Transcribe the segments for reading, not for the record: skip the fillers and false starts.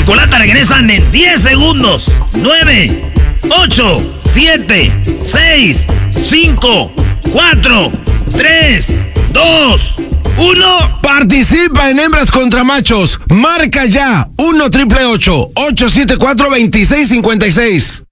chocolate regresan en 10 segundos. 9, 8, 7, 6, 5, 4, 3, 2, 1. Participa en Hembras contra Machos. Marca ya 1-888-874-2656.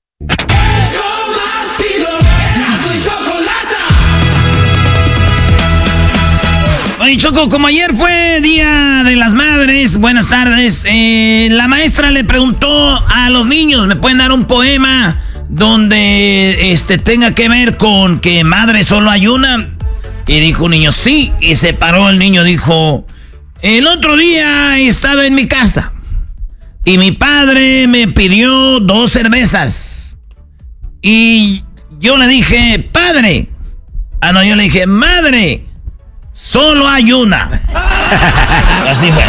Oye, Choco, como ayer fue Día de las Madres, buenas tardes, la maestra le preguntó a los niños, ¿me pueden dar un poema donde tenga que ver con que madre solo hay una? Y dijo un niño, sí, y se paró el niño, dijo, el otro día estaba en mi casa y mi padre me pidió 2 cervezas y yo le dije, padre, yo le dije, madre, solo hay una. Así fue.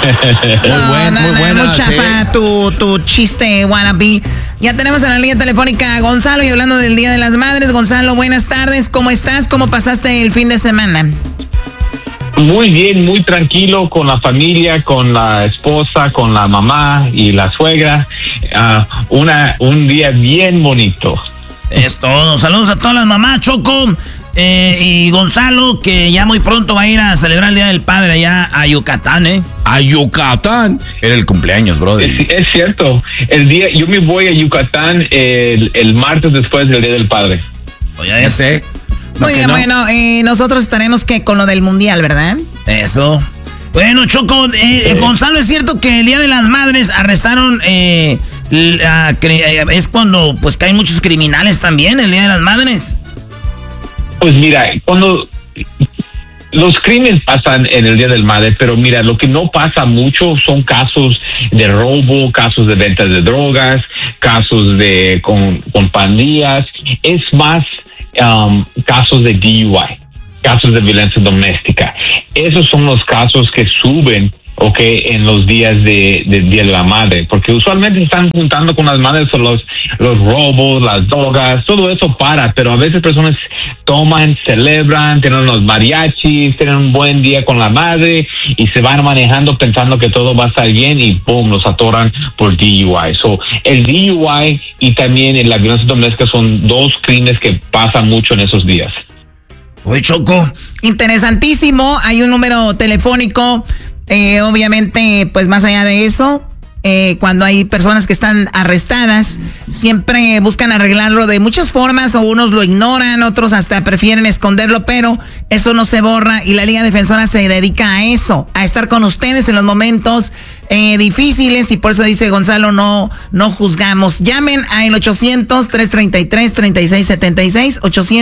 Muy chafa tu chiste, wannabe. Ya tenemos en la línea telefónica a Gonzalo y hablando del Día de las Madres. Gonzalo, buenas tardes. ¿Cómo estás? ¿Cómo pasaste el fin de semana? Muy bien, muy tranquilo con la familia, con la esposa, con la mamá y la suegra. Un día bien bonito. Es todo. Saludos a todas las mamás, Choco. Y Gonzalo, que ya muy pronto va a ir a celebrar el Día del Padre allá a Yucatán, ¿eh? A Yucatán. Era el cumpleaños, brother. Es cierto. Yo me voy a Yucatán el martes después del Día del Padre. Oye, sé. Muy bien, bueno, nosotros estaremos con lo del Mundial, ¿verdad? Eso. Bueno, Choco, Gonzalo, ¿es cierto que el Día de las Madres arrestaron, es cuando pues caen muchos criminales también, el Día de las Madres? Pues mira, cuando los crímenes pasan en el Día del Madre, pero mira, lo que no pasa mucho son casos de robo, casos de venta de drogas, casos con pandillas, es más casos de DUI, casos de violencia doméstica. Esos son los casos que suben, en los días de Día de la Madre, porque usualmente están juntando con las madres los robos, las drogas, todo eso para, pero a veces personas toman, celebran, tienen los mariachis, tienen un buen día con la madre y se van manejando pensando que todo va a estar bien y ¡pum!, los atoran por DUI. So, el DUI y también la violencia doméstica son 2 crímenes que pasan mucho en esos días. Oye, Choco. Interesantísimo, hay un número telefónico. Obviamente, pues más allá de eso, cuando hay personas que están arrestadas, siempre buscan arreglarlo de muchas formas, o unos lo ignoran, otros hasta prefieren esconderlo, pero eso no se borra y la Liga Defensora se dedica a eso, a estar con ustedes en los momentos difíciles, y por eso dice Gonzalo, no juzgamos. Llamen al 800-333-3676,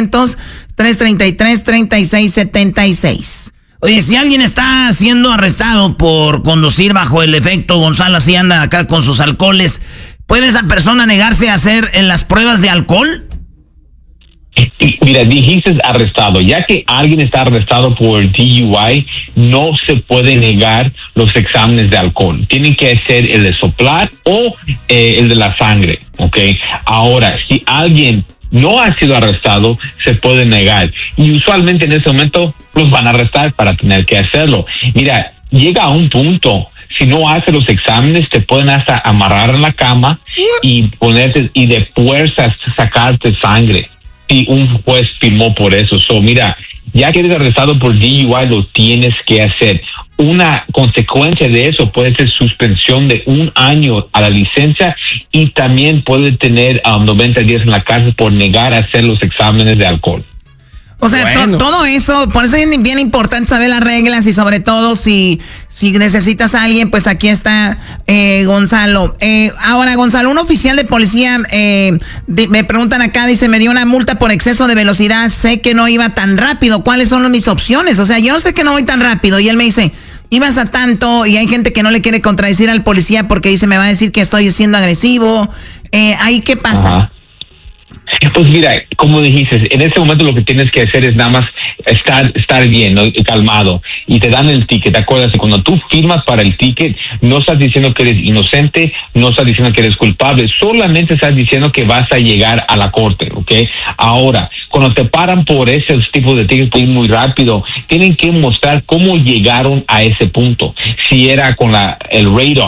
800-333-3676. Oye, si alguien está siendo arrestado por conducir bajo el efecto, Gonzalo así anda acá con sus alcoholes, ¿puede esa persona negarse a hacer las pruebas de alcohol? Mira, dijiste arrestado. Ya que alguien está arrestado por DUI, no se puede negar los exámenes de alcohol. Tienen que hacer el de soplar o el de la sangre, ¿ok? Ahora, si alguien no ha sido arrestado, se puede negar. Y usualmente en ese momento los van a arrestar para tener que hacerlo. Mira, llega a un punto, si no hace los exámenes, te pueden hasta amarrar en la cama y ponerte y de fuerzas sacarte sangre. Y un juez firmó por eso. So, mira, ya que eres arrestado por DUI, lo tienes que hacer. Una consecuencia de eso puede ser suspensión de 1 año a la licencia y también puede tener 90 días en la cárcel por negar a hacer los exámenes de alcohol. O sea, bueno, todo eso, por eso es bien importante saber las reglas y sobre todo si necesitas a alguien, pues aquí está Gonzalo. Ahora, Gonzalo, un oficial de policía, me preguntan acá, dice, me dio una multa por exceso de velocidad, sé que no iba tan rápido, ¿cuáles son mis opciones? O sea, yo no sé que no voy tan rápido y él me dice, ibas a tanto, y hay gente que no le quiere contradecir al policía porque dice, me va a decir que estoy siendo agresivo. ¿Ahí qué pasa? Ajá. Pues mira, como dijiste, en este momento lo que tienes que hacer es nada más estar bien, ¿no? Calmado, y te dan el ticket. ¿Te acuerdas? Cuando tú firmas para el ticket, no estás diciendo que eres inocente, no estás diciendo que eres culpable, solamente estás diciendo que vas a llegar a la corte, ¿ok? Ahora, cuando te paran por ese tipo de tickets muy rápido, tienen que mostrar cómo llegaron a ese punto. Si era con el radar,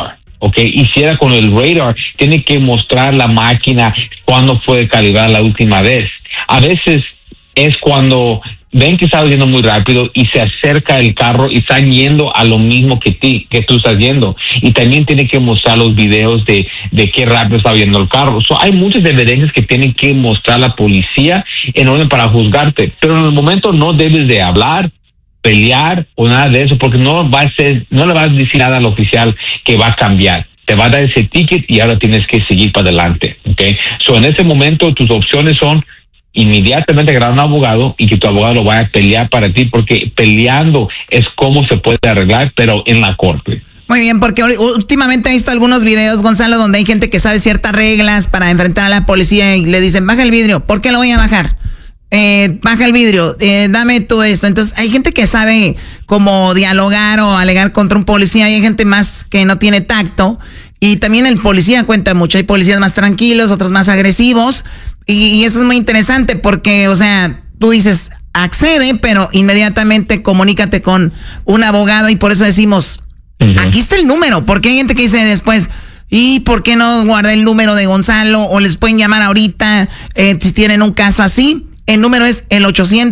¿ok? Y si era con el radar, tiene que mostrar la máquina cuándo fue calibrada la última vez. A veces es cuando ven que está yendo muy rápido y se acerca el carro y están yendo a lo mismo que tú estás yendo. Y también tiene que mostrar los videos de qué rápido está yendo el carro. Hay muchas evidencias que tienen que mostrar la policía en orden para juzgarte. Pero en el momento no debes de hablar, pelear o nada de eso, porque no le vas a decir nada al oficial que va a cambiar. Te va a dar ese ticket y ahora tienes que seguir para adelante, ¿ok? En ese momento tus opciones son inmediatamente agarrar un abogado y que tu abogado lo vaya a pelear para ti, porque peleando es como se puede arreglar, pero en la corte. Muy bien, porque últimamente he visto algunos videos, Gonzalo, donde hay gente que sabe ciertas reglas para enfrentar a la policía y le dicen, baja el vidrio. ¿Por qué lo voy a bajar? Baja el vidrio, dame tú esto. Entonces hay gente que sabe cómo dialogar o alegar contra un policía y hay gente más que no tiene tacto. Y también el policía cuenta mucho. Hay policías más tranquilos, otros más agresivos. Y eso es muy interesante porque, o sea, tú dices, accede, pero inmediatamente comunícate con un abogado y por eso decimos, aquí está el número. Porque hay gente que dice después, ¿y por qué no guardé el número de Gonzalo? O les pueden llamar ahorita si tienen un caso así. El número es el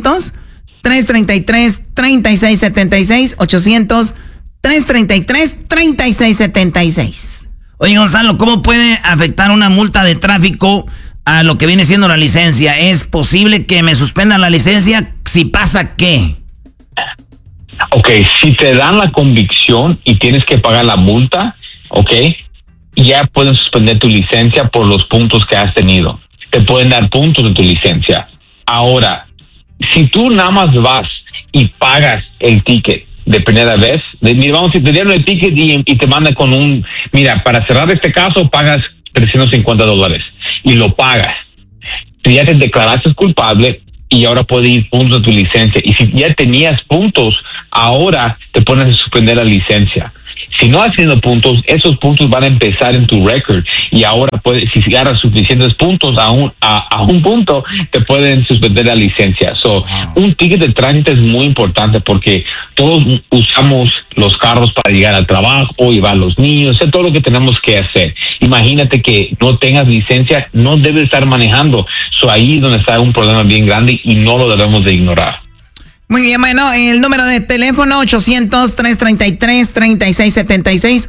800-333-3676, 800-333-3676. Oye, Gonzalo, ¿cómo puede afectar una multa de tráfico a lo que viene siendo la licencia? ¿Es posible que me suspendan la licencia? Si pasa, ¿qué? Ok, si te dan la convicción y tienes que pagar la multa, ok, ya pueden suspender tu licencia por los puntos que has tenido. Te pueden dar puntos de tu licencia. Ahora, si tú nada más vas y pagas el ticket de primera vez, vamos, si te dieron el ticket y te mandan con mira, para cerrar este caso pagas $350 y lo pagas. Tú ya te declaraste culpable y ahora puede ir puntos de tu licencia. Y si ya tenías puntos, ahora te pones a suspender la licencia. Si no has tenido puntos, esos puntos van a empezar en tu record y ahora si agarras suficientes puntos a un punto, te pueden suspender la licencia. Un ticket de tránsito es muy importante porque todos usamos los carros para llegar al trabajo, llevar a los niños, hacer todo lo que tenemos que hacer. Imagínate que no tengas licencia, no debes estar manejando. Ahí es donde está un problema bien grande y no lo debemos de ignorar. Muy bien, bueno, el número de teléfono 800-333-3676,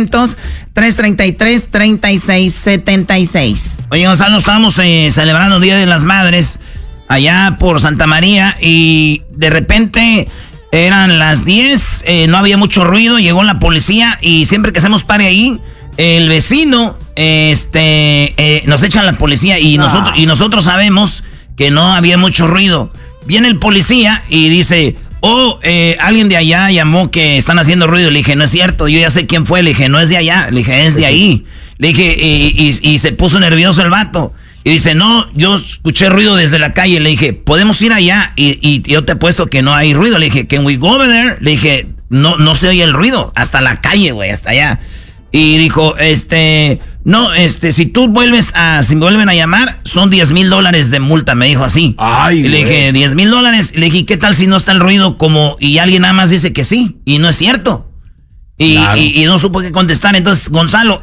800-333-3676. Oye, Gonzalo, estábamos celebrando el Día de las Madres allá por Santa María y de repente eran las 10, no había mucho ruido, llegó la policía y siempre que hacemos party ahí, el vecino nos echan la policía y nosotros sabemos que no había mucho ruido. Viene el policía y dice, alguien de allá llamó que están haciendo ruido. Le dije, no es cierto, yo ya sé quién fue. Le dije, no es de allá, le dije, es de ahí. Le dije, y se puso nervioso el vato. Y dice, no, yo escuché ruido desde la calle. Le dije, podemos ir allá. Y yo te apuesto que no hay ruido. Le dije, can we go over there? Le dije, no se oye el ruido. Hasta la calle, güey, hasta allá. Y dijo, no, si tú si me vuelven a llamar, son $10,000 de multa, me dijo así. Ay, y le dije, $10,000. Y le dije, ¿qué tal si no está el ruido y alguien nada más dice que sí? Y no es cierto. Y no supo qué contestar. Entonces, Gonzalo,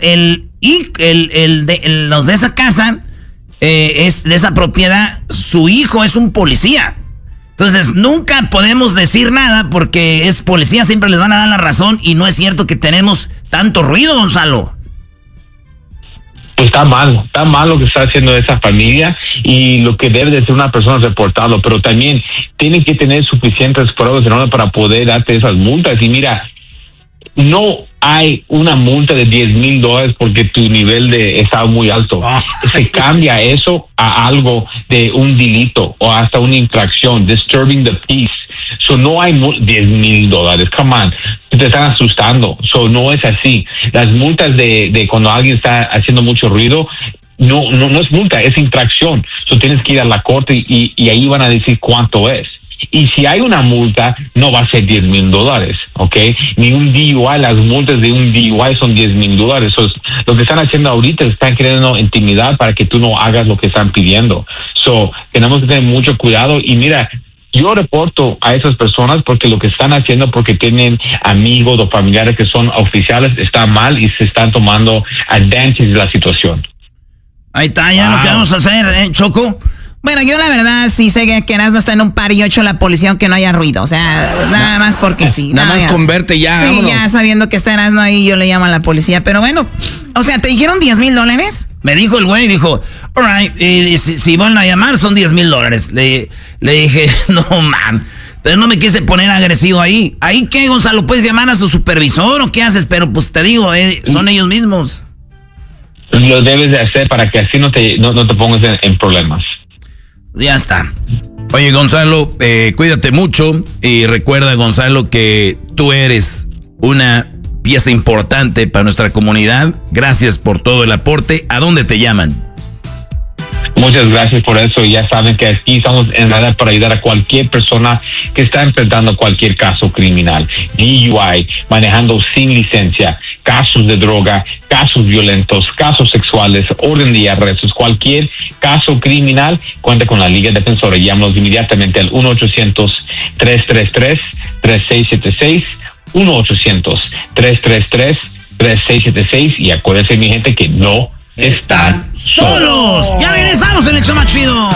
los de esa casa, es de esa propiedad, su hijo es un policía. Entonces, nunca podemos decir nada porque es policía, siempre les van a dar la razón y no es cierto que tenemos tanto ruido, Gonzalo. Pues está mal lo que está haciendo esa familia y lo que debe de ser una persona reportarlo, pero también tienen que tener suficientes pruebas en orden para poder darte esas multas. Y mira, no hay una multa de $10,000 porque tu nivel está muy alto. Se cambia eso a algo de un delito o hasta una infracción, disturbing the peace. No hay $10,000. Come on, te están asustando. No es así. Las multas de cuando alguien está haciendo mucho ruido no es multa, es infracción. Tienes que ir a la corte y ahí van a decir cuánto es. Y si hay una multa, no va a ser $10,000, ¿ok? Ni un DUI, las multas de un DUI son $10,000. Lo que están haciendo ahorita, están queriendo intimidar para que tú no hagas lo que están pidiendo. Tenemos que tener mucho cuidado y mira, yo reporto a esas personas porque lo que están haciendo, porque tienen amigos o familiares que son oficiales, está mal y se están tomando advantage de la situación. Ahí está, ya lo que vamos a hacer, Choco. Bueno, yo la verdad sí sé que Erasmo está en un par y 8 la policía aunque no haya ruido. O sea, nada más porque sí. Nada más con verte ya. Sí, vámonos. ya sabiendo que está Erasmo ahí, yo le llamo a la policía. Pero bueno, o sea, ¿te dijeron $10,000? Me dijo el güey, dijo, all right, si van a llamar son $10,000. Le dije, no, man. Pero no me quise poner agresivo ahí. ¿Ahí qué, Gonzalo? ¿Puedes llamar a su supervisor o qué haces? Pero pues te digo, son ellos mismos. Lo debes de hacer para que así no te pongas en problemas. Ya está. Oye, Gonzalo, cuídate mucho y recuerda, Gonzalo, que tú eres una pieza importante para nuestra comunidad. Gracias por todo el aporte. ¿A dónde te llaman? Muchas gracias por eso. Ya saben que aquí estamos en realidad para ayudar a cualquier persona que está enfrentando cualquier caso criminal. DUI, manejando sin licencia, casos de droga, casos violentos, casos sexuales, orden de arrestos, cualquier caso criminal, cuenta con la Liga Defensora. Llámanos inmediatamente al 1-800-333-3676, 1-800-333-3676 y acuérdense, mi gente, que no están solos. Ya regresamos en el show más chido.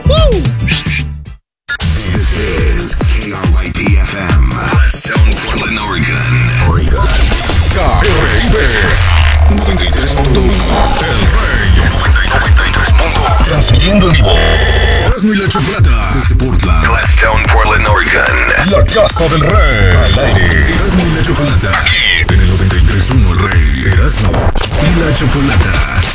This is KRYP-FM, Gladstone, Portland, Oregon. KRIP 93.1, El Rey 93.1, transmitiendo en vivo. Erasmo y la Chocolata, desde Portland, Gladstone, Portland, Oregon. La Casa del Rey, al aire. Erasmo y la Chocolata, aquí en el 93.1, El Rey, Erasmo y la Chocolata.